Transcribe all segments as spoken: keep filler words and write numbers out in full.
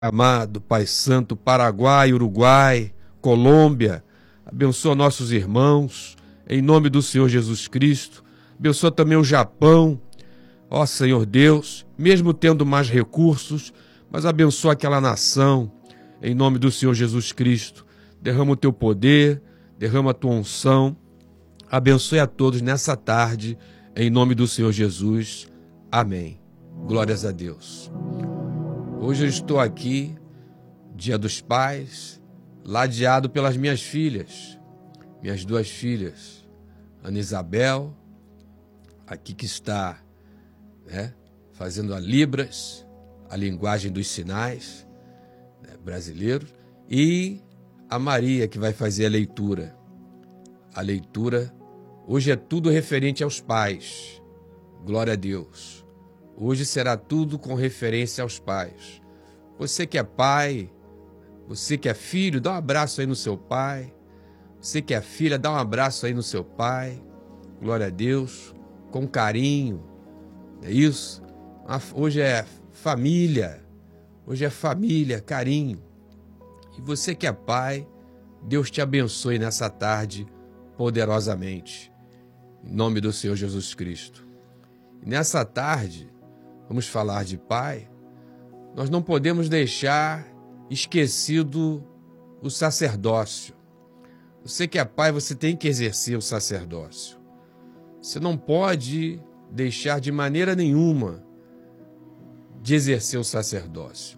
Amado Pai Santo, Paraguai, Uruguai, Colômbia, abençoa nossos irmãos, em nome do Senhor Jesus Cristo, abençoa também o Japão, ó Senhor Deus, mesmo tendo mais recursos, mas abençoa aquela nação, em nome do Senhor Jesus Cristo, derrama o teu poder, derrama a tua unção, abençoe a todos nessa tarde, em nome do Senhor Jesus, amém. Glórias a Deus. Hoje eu estou aqui, Dia dos Pais, ladeado pelas minhas filhas, minhas duas filhas, Ana Isabel, aqui que está né, fazendo a Libras, a linguagem dos sinais né, brasileiro, e a Maria, que vai fazer a leitura. A leitura, hoje é tudo referente aos pais, glória a Deus. Hoje será tudo com referência aos pais. Você que é pai, você que é filho, dá um abraço aí no seu pai. Você que é filha, dá um abraço aí no seu pai. Glória a Deus, com carinho. É isso? Hoje é família. Hoje é família, carinho. E você que é pai, Deus te abençoe nessa tarde poderosamente. Em nome do Senhor Jesus Cristo. E nessa tarde, vamos falar de pai. Nós não podemos deixar esquecido o sacerdócio. Você que é pai, você tem que exercer o sacerdócio. Você não pode deixar de maneira nenhuma de exercer o sacerdócio.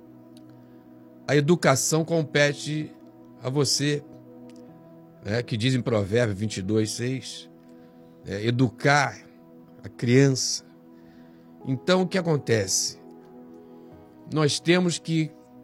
A educação compete a você, né, que diz em Provérbios vinte e dois, seis, é, educar a criança. Então, o que acontece? Nós temos que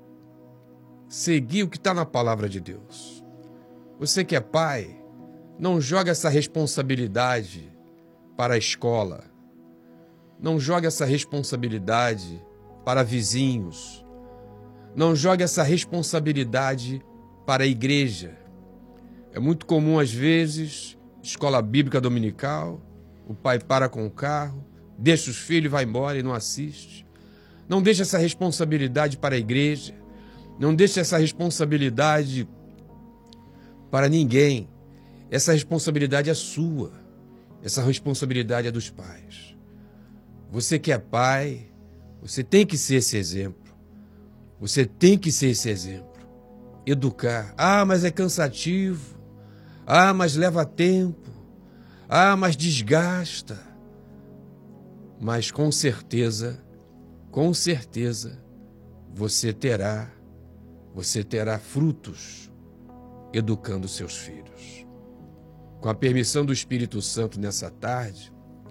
seguir o que está na palavra de Deus. Você que é pai, não joga essa responsabilidade para a escola. Não joga essa responsabilidade para vizinhos. Não joga essa responsabilidade para a igreja. É muito comum, às vezes, escola bíblica dominical, o pai para com o carro, deixa os filhos e vai embora e não assiste. Não deixe essa responsabilidade para a igreja. Não deixe essa responsabilidade para ninguém. Essa responsabilidade é sua. Essa responsabilidade é dos pais. Você que é pai, você tem que ser esse exemplo. Você tem que ser esse exemplo. Educar. Ah, mas é cansativo. Ah, mas leva tempo. Ah, mas desgasta. Mas com certeza... Com certeza, você terá, você terá frutos educando seus filhos. Com a permissão do Espírito Santo nessa tarde,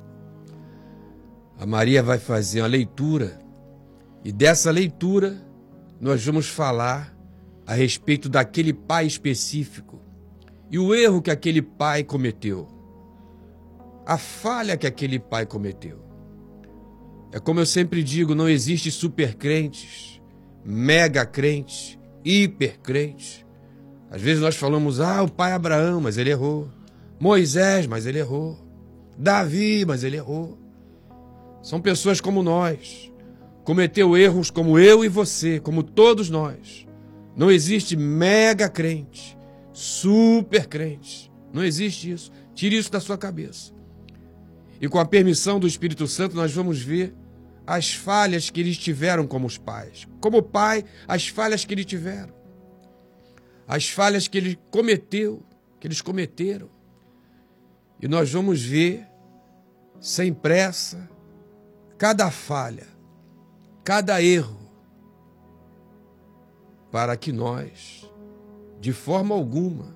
a Maria vai fazer uma leitura e dessa leitura nós vamos falar a respeito daquele pai específico e o erro que aquele pai cometeu, a falha que aquele pai cometeu. É como eu sempre digo, não existe super crentes, mega crentes, hiper crentes. Às vezes nós falamos, ah, o pai Abraão, mas ele errou. Moisés, mas ele errou. Davi, mas ele errou. São pessoas como nós. Cometeu erros como eu e você, como todos nós. Não existe mega crente, super crente. Não existe isso. Tire isso da sua cabeça. E com a permissão do Espírito Santo, nós vamos ver as falhas que eles tiveram como os pais. Como pai, as falhas que eles tiveram. As falhas que ele cometeu, que eles cometeram. E nós vamos ver, sem pressa, cada falha, cada erro, para que nós, de forma alguma,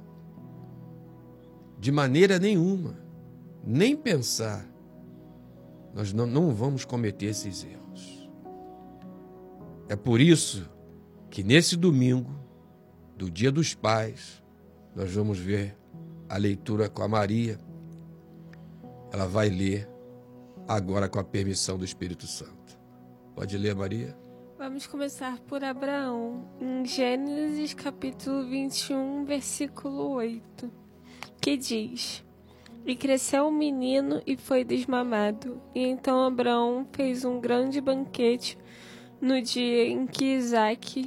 de maneira nenhuma, nem pensar, nós não, não vamos cometer esses erros. É por isso que nesse domingo, do Dia dos Pais, nós vamos ver a leitura com a Maria. Ela vai ler agora com a permissão do Espírito Santo. Pode ler, Maria? Vamos começar por Abraão, em Gênesis capítulo vinte e um, versículo oito, que diz: E cresceu o menino e foi desmamado. E então Abraão fez um grande banquete no dia em que Isaac